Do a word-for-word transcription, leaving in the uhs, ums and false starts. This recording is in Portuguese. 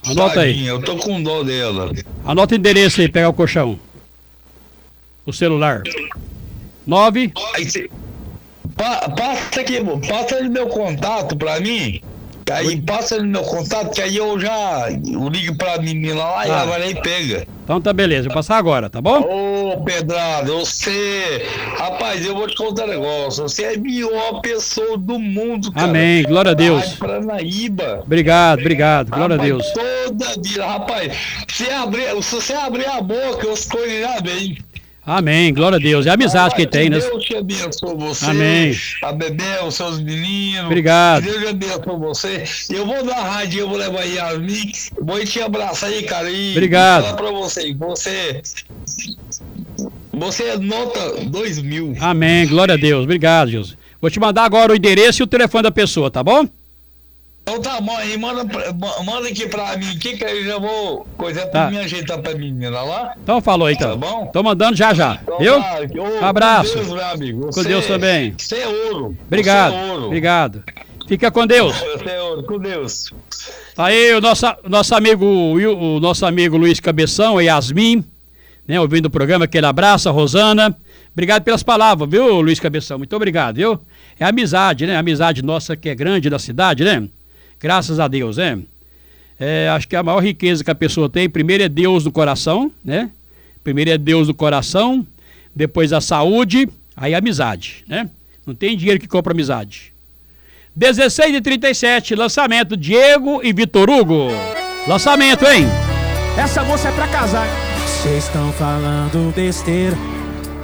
Anota aí. Tadinha, eu tô com dó dela. Anota o endereço aí, pegar o colchão. O celular. Nove. Aí cê... pa, passa aqui, passa no meu contato pra mim. Aí passa no meu contato, que aí eu já eu ligo pra menina lá e Ah. ela vai lá e pega. Então tá beleza, vou passar agora, tá bom? Ô, Pedrado, você... Rapaz, eu vou te contar um negócio. Você é a melhor pessoa do mundo, cara. Amém, glória a Deus. Rádio Paranaíba. Obrigado, obrigado, glória a Rapaz, Deus. toda vida, rapaz, se, abrir, se você abrir a boca, eu escolhi já bem. Amém, glória a Deus. É a amizade que tem, né? Deus te abençoe você. Amém. A Bebel, os seus meninos. Obrigado. Deus te abençoe você. Eu vou dar rádio, eu vou levar aí a Mix. Vou te abraçar aí, cara. E Obrigado. falar pra você. Você. Você é nota dois mil. Amém, glória a Deus. Obrigado, Jesus. Vou te mandar agora o endereço e o telefone da pessoa, tá bom? Então tá bom aí, manda, pra- manda aqui pra mim aqui, que aí eu já vou coisa Tá. pra me ajeitar pra menina lá. Então falou aí, então. Tá bom? Tô mandando já já, Então, viu? tá, ô, Abraço. Com Deus, meu amigo. Com Você- Deus também. Você é ouro. Obrigado, Você é ouro. obrigado. Fica com Deus. Você é ouro, com Deus. Tá aí o nosso, nosso amigo, o nosso amigo Luiz Cabeção, a Yasmin, né, ouvindo o programa, aquele abraço, a Rosana. Obrigado pelas palavras, viu, Luiz Cabeção? Muito obrigado, viu? É amizade, né? A amizade nossa que é grande da cidade, né? Graças a Deus, né? É, acho que a maior riqueza que a pessoa tem, primeiro é Deus no coração, né? Primeiro é Deus no coração, depois a saúde, aí a amizade, né? Não tem dinheiro que compra amizade. dezesseis e trinta e sete, lançamento Diego e Vitor Hugo. Lançamento, hein? Essa moça é pra casar. Vocês estão falando besteira.